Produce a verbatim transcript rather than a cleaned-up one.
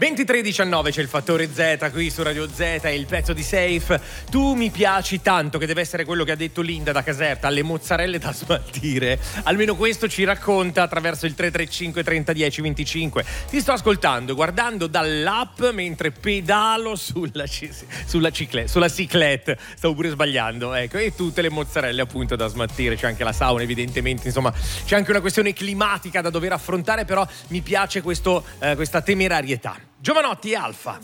ventitré diciannove c'è il fattore Z qui su Radio Z, è il pezzo di Safe. Tu mi piaci tanto, che deve essere quello che ha detto Linda da Caserta, alle mozzarelle da smaltire. Almeno questo ci racconta attraverso il tre tre cinque trenta dieci venticinque. Ti sto ascoltando, guardando dall'app mentre pedalo sulla, sulla, cicle, sulla ciclette. Stavo pure sbagliando, ecco. E tutte le mozzarelle appunto da smaltire. C'è anche la sauna evidentemente, insomma c'è anche una questione climatica da dover affrontare, però mi piace questo, eh, questa temerarietà. Giovanotti Alfa.